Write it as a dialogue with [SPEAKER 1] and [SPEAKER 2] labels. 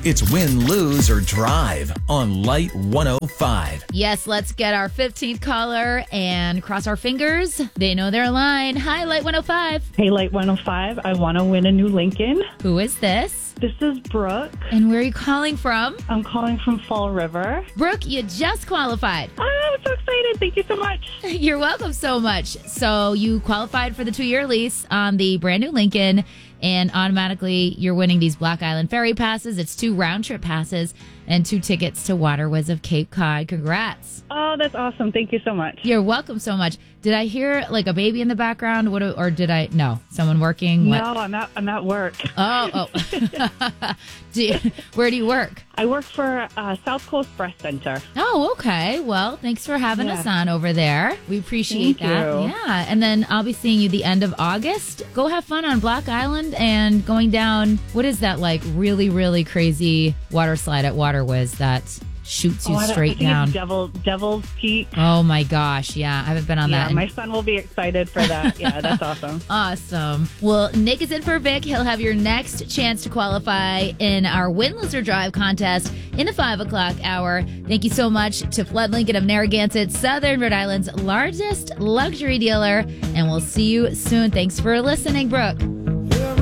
[SPEAKER 1] It's win, lose, or drive on Light 105.
[SPEAKER 2] Yes, let's get our 15th caller and cross our fingers. They know their line. Hi, Light 105.
[SPEAKER 3] Hey, Light 105. I want to win a new Lincoln.
[SPEAKER 2] Who is this?
[SPEAKER 3] This is Brooke.
[SPEAKER 2] And where are you calling from?
[SPEAKER 3] I'm calling from Fall River.
[SPEAKER 2] Brooke, you just qualified.
[SPEAKER 3] Oh, I'm so excited. Thank you so much.
[SPEAKER 2] You're welcome so much. So you qualified for the 2-year lease on the brand new Lincoln, and automatically you're winning these Block Island Ferry passes. It's 2 round-trip passes and 2 tickets to Waterways of Cape Cod. Congrats.
[SPEAKER 3] Oh, that's awesome. Thank you so much.
[SPEAKER 2] You're welcome so much. Did I hear like a baby in the background? Or did I? No, someone working? What?
[SPEAKER 3] No, I'm at work.
[SPEAKER 2] Oh. Where do you work?
[SPEAKER 3] I work for South Coast Breast Center.
[SPEAKER 2] Oh, okay. Well, thanks for having us on over there. We appreciate
[SPEAKER 3] Thank
[SPEAKER 2] that.
[SPEAKER 3] you.
[SPEAKER 2] Yeah. And then I'll be seeing you the end of August. Go have fun on Block Island and going down, what is that, like really, really crazy water slide at Waterways that shoots you straight down?
[SPEAKER 3] Devil's Peak.
[SPEAKER 2] Oh my gosh. Yeah. I haven't been on that.
[SPEAKER 3] Yeah, my son will be excited for that. Yeah, that's awesome.
[SPEAKER 2] Awesome. Well, Nick is in for Vic. He'll have your next chance to qualify in our Win, Lose, or Drive contest in the 5 o'clock hour. Thank you so much to Flood Lincoln of Narragansett, Southern Rhode Island's largest luxury dealer. And we'll see you soon. Thanks for listening, Brooke.